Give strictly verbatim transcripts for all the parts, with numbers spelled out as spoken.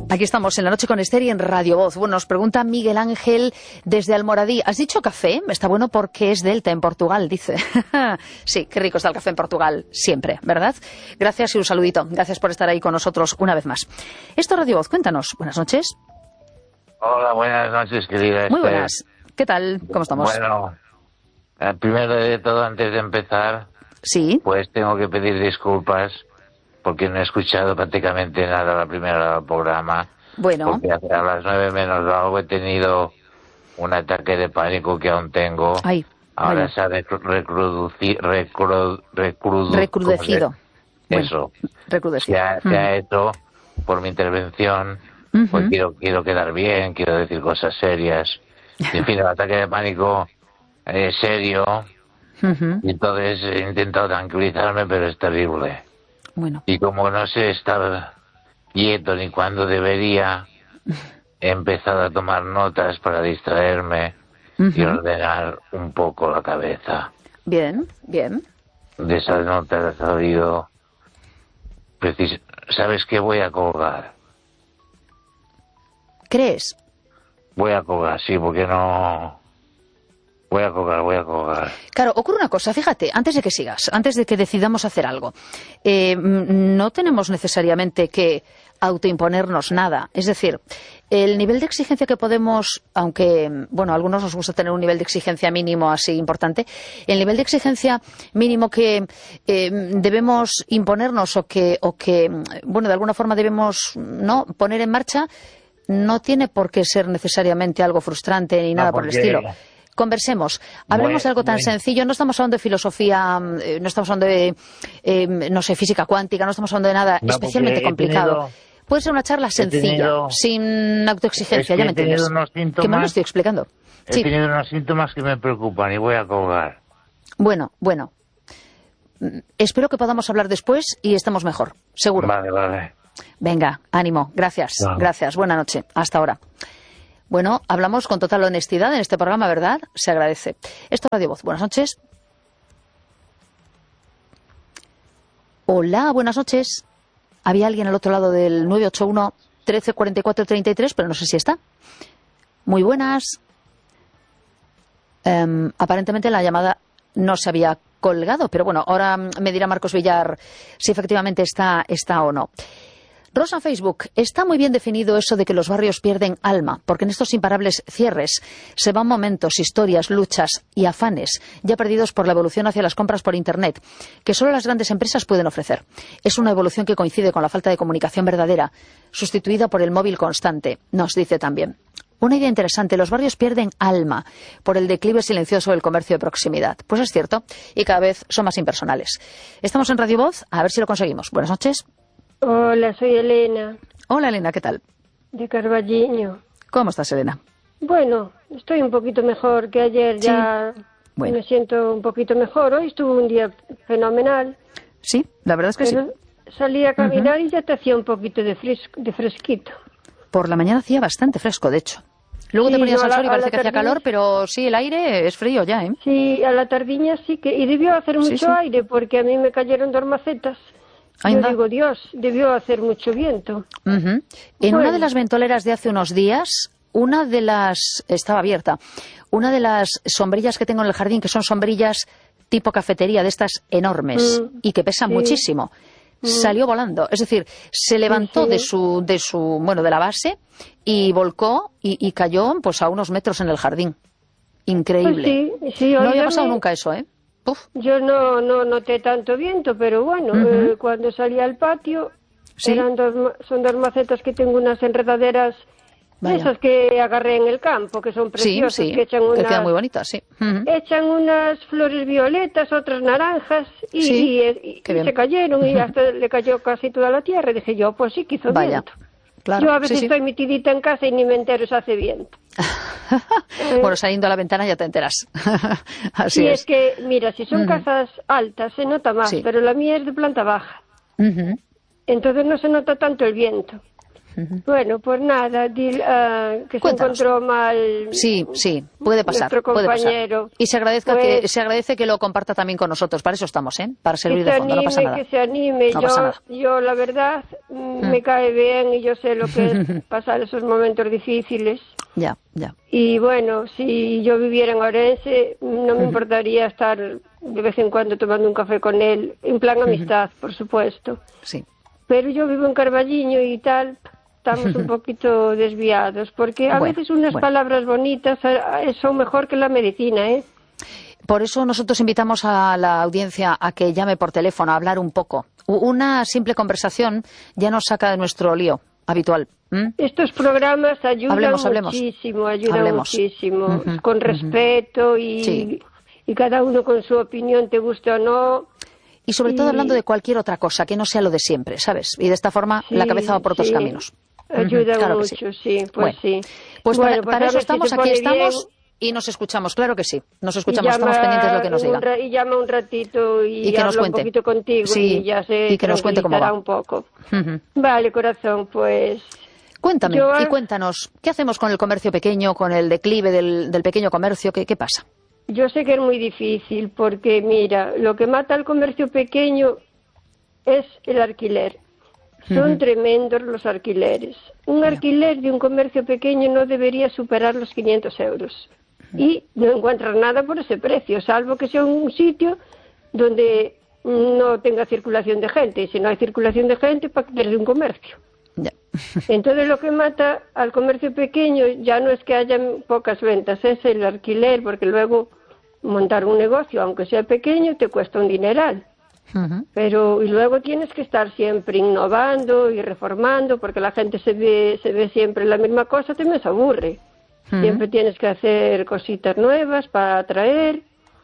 Aquí estamos en La Noche con Esther y en Radio Voz. Bueno, nos pregunta Miguel Ángel desde Almoradí. ¿Has dicho café? Está bueno porque es Delta en Portugal, dice. Sí, qué rico está el café en Portugal, siempre, ¿verdad? Gracias y un saludito. Gracias por estar ahí con nosotros una vez más. Esto es Radio Voz, cuéntanos. Buenas noches. Hola, buenas noches, querida Esther. Muy buenas. ¿Qué tal? ¿Cómo estamos? Bueno, primero de todo, antes de empezar, sí, pues tengo que pedir disculpas porque no he escuchado prácticamente nada la primera hora del programa. Bueno. Porque a las nueve menos algo he tenido un ataque de pánico que aún tengo. Ay, Ahora vaya. se ha recruduci, recru, recrudu, recrudecido. Eso. Bueno, recrudecido. Se ha, mm. se ha hecho por mi intervención. Uh-huh. Pues quiero, quiero quedar bien, quiero decir cosas serias. En fin, el ataque de pánico es serio. Uh-huh. Y entonces he intentado tranquilizarme, pero es terrible. Bueno. Y como no sé estar quieto ni cuándo debería, he empezado a tomar notas para distraerme uh-huh. y ordenar un poco la cabeza. Bien, bien. De esas notas ha salido... Precis... ¿Sabes qué? Voy a colgar. ¿Crees? Voy a colgar, sí, porque no... Voy a colgar, voy a colgar. Claro, ocurre una cosa, fíjate, antes de que sigas, antes de que decidamos hacer algo, eh, no tenemos necesariamente que autoimponernos nada. Es decir, el nivel de exigencia que podemos, aunque, bueno, a algunos nos gusta tener un nivel de exigencia mínimo así importante, el nivel de exigencia mínimo que eh, debemos imponernos o que, o que, bueno, de alguna forma debemos, ¿no?, poner en marcha, no tiene por qué ser necesariamente algo frustrante ni nada no, por el estilo. Conversemos, hablemos de algo tan sencillo, no estamos hablando de filosofía, eh, no estamos hablando de, eh, no sé, física cuántica, no estamos hablando de nada no, especialmente complicado. Tenido, Puede ser una charla sencilla, tenido, sin autoexigencia, es que ya me entiendes. Unos síntomas, que me lo estoy explicando. He sí. tenido unos síntomas que me preocupan y voy a colgar. Bueno, bueno. Espero que podamos hablar después y estemos mejor, seguro. Vale, vale. Venga, ánimo, gracias, no. gracias, buena noche, hasta ahora. Bueno, hablamos con total honestidad en este programa, ¿verdad? Se agradece. Esto es Radio Voz. Buenas noches. Hola, buenas noches. Había alguien al otro lado del nueve ocho uno, trece cuarenta y cuatro, treinta y tres, pero no sé si está. Muy buenas. Um, aparentemente la llamada no se había colgado, pero bueno, ahora me dirá Marcos Villar si efectivamente está, está o no. Rosa en Facebook, está muy bien definido eso de que los barrios pierden alma, porque en estos imparables cierres se van momentos, historias, luchas y afanes ya perdidos por la evolución hacia las compras por Internet, que solo las grandes empresas pueden ofrecer. Es una evolución que coincide con la falta de comunicación verdadera, sustituida por el móvil constante, nos dice también. Una idea interesante, los barrios pierden alma por el declive silencioso del comercio de proximidad. Pues es cierto, y cada vez son más impersonales. Estamos en Radio Voz, a ver si lo conseguimos. Buenas noches. Hola, soy Elena. Hola, Elena, ¿qué tal? De Carballiño. ¿Cómo estás, Elena? Bueno, estoy un poquito mejor que ayer, sí. ya bueno. Me siento un poquito mejor. Hoy estuvo un día fenomenal. Sí, la verdad es que Pero sí. Salí a caminar uh-huh. y ya te hacía un poquito de, fresco, de fresquito. Por la mañana hacía bastante fresco, de hecho. Luego sí, te ponías no, al sol y parece que tardiña... hacía calor, pero sí, el aire es frío ya, ¿eh? Sí, a la tardiña sí que... Y debió hacer mucho sí, sí. aire, porque a mí me cayeron dos macetas. Yo digo, Dios, debió hacer mucho viento. Uh-huh. En bueno. una de las ventoleras de hace unos días, una de las... estaba abierta. Una de las sombrillas que tengo en el jardín, que son sombrillas tipo cafetería, de estas enormes, mm. y que pesan sí. muchísimo, mm. salió volando. Es decir, se levantó sí. de su, de su, bueno, de la base y volcó y, y cayó pues a unos metros en el jardín. Increíble. Pues sí, sí, no había pasado me... nunca eso, ¿eh? Uf. Yo no, no noté tanto viento, pero bueno, uh-huh. eh, cuando salí al patio, ¿sí? eran dos, son dos macetas que tengo unas enredaderas, esas que agarré en el campo, que son preciosas, sí, sí. que echan unas, que quedan muy bonitas, sí. Uh-huh. Echan unas flores violetas, otras naranjas, y, sí. y, y, y se cayeron, y hasta le cayó casi toda la tierra, y dije yo, pues sí que hizo Vaya. viento. Claro, yo a veces sí, sí. estoy metidita en casa y ni me entero si hace viento. Bueno, saliendo a la ventana ya te enteras. Así sí, es. es que, mira, si son uh-huh. casas altas se nota más, sí. pero la mía es de planta baja. Uh-huh. Entonces no se nota tanto el viento. Bueno, pues nada, dil, uh, que Cuéntanos. se encontró mal. Sí, sí, puede pasar, nuestro puede pasar. compañero. Y se, agradezca Pues, que, se agradece que lo comparta también con nosotros. Para eso estamos, ¿eh? Para servir que de se fondo, anime, no pasa nada. que se anime. No yo, pasa nada. yo, la verdad, mm. me cae bien y yo sé lo que es pasar esos momentos difíciles. Ya, ya. Y bueno, si yo viviera en Orense, no me importaría estar de vez en cuando tomando un café con él, en plan amistad, por supuesto. Sí. Pero yo vivo en Carballiño y tal, estamos un poquito desviados, porque a Bueno, veces unas bueno. palabras bonitas eh, son mejor que la medicina, ¿eh? Por eso nosotros invitamos a la audiencia a que llame por teléfono a hablar un poco. Una simple conversación ya nos saca de nuestro lío habitual. ¿Mm? Estos programas ayudan Hablemos, hablemos. muchísimo, ayudan Hablemos. muchísimo, Ujú, con ujú. respeto y, Sí. y cada uno con su opinión, te guste o no. Y sobre todo Y- hablando de cualquier otra cosa, que no sea lo de siempre, ¿sabes? Y de esta forma Sí, la cabeza va por otros sí. caminos. Ayuda Ujú, claro que mucho, sí. pues Bueno, sí. Pues Bueno, para, pues para a eso ver si estamos, se aquí pone estamos bien. y nos escuchamos, claro que sí. Nos Y escuchamos, llama estamos pendientes de lo que nos un diga. ra- Y llama un ratito y, Y que nos habla un cuente. poquito contigo Sí, y ya se y que nos cuente cómo tranquilizará va. un poco. Ujú. Vale, corazón, pues... Cuéntame Yo, y ah, cuéntanos, ¿qué hacemos con el comercio pequeño, con el declive del, del pequeño comercio? ¿Qué, qué pasa? Yo sé que es muy difícil porque, mira, lo que mata al comercio pequeño es el alquiler. Son Ujú. tremendos los alquileres. Un Ya. alquiler de un comercio pequeño no debería superar los quinientos euros. Y no encuentras nada por ese precio, salvo que sea un sitio donde no tenga circulación de gente. Y si no hay circulación de gente, ¿para qué quieres un comercio? Ya. Entonces lo que mata al comercio pequeño ya no es que haya pocas ventas, es el alquiler, porque luego montar un negocio, aunque sea pequeño, te cuesta un dineral. Ujú. Pero y luego tienes que estar siempre innovando y reformando, porque la gente se ve se ve siempre la misma cosa, también se aburre. Ujú. Siempre tienes que hacer cositas nuevas para atraer.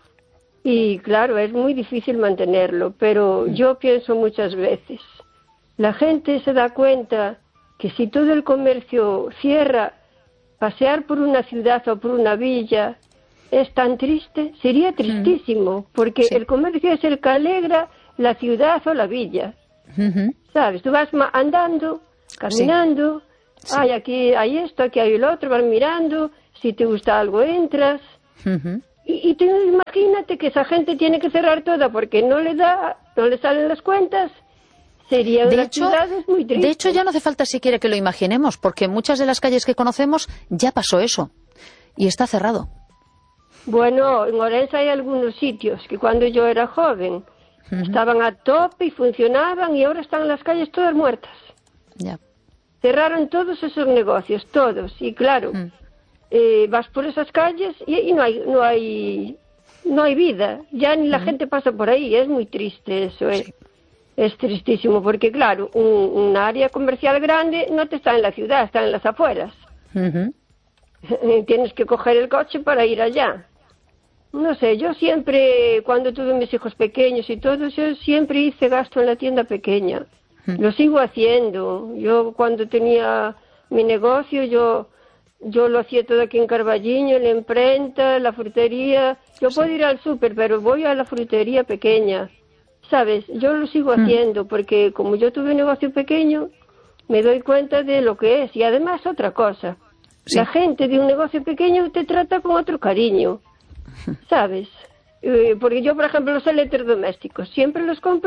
Y claro, es muy difícil mantenerlo, pero yo pienso muchas veces, la gente se da cuenta que si todo el comercio cierra, pasear por una ciudad o por una villa es tan triste, sería tristísimo, porque Sí. el comercio es el que alegra la ciudad o la villa, Ujú. ¿sabes? Tú vas ma- andando, caminando, Sí. ay, aquí hay esto, aquí hay el otro, vas mirando, si te gusta algo entras, Ujú. y, y tú imagínate que esa gente tiene que cerrar toda porque no le da, no le salen las cuentas. Sería De una hecho, ciudad muy triste. de hecho, ya no hace falta siquiera que lo imaginemos, porque en muchas de las calles que conocemos ya pasó eso. Y está cerrado. Bueno, en Orense hay algunos sitios que cuando yo era joven Ujú. estaban a tope y funcionaban y ahora están las calles todas muertas. Ya. Cerraron todos esos negocios, todos. Y claro, Mm. eh, vas por esas calles y, y no hay, no hay, no hay vida. Ya ni la gente pasa por ahí. Es muy triste eso. Es, Sí. es tristísimo porque claro, un, un área comercial grande no te está en la ciudad, está en las afueras. Ujú. Tienes que coger el coche para ir allá. No sé, yo siempre, cuando tuve mis hijos pequeños y todo, yo siempre hice gasto en la tienda pequeña. Mm. Lo sigo haciendo. Yo cuando tenía mi negocio, yo yo lo hacía todo aquí en Carballiño, en la imprenta, la frutería. Yo puedo ir al súper, pero voy a la frutería pequeña. ¿Sabes? Yo lo sigo haciendo porque como yo tuve un negocio pequeño, me doy cuenta de lo que es. Y además otra cosa, Sí. la gente de un negocio pequeño te trata con otro cariño. ¿Sabes? Eh, porque yo, por ejemplo, los electrodomésticos siempre los compro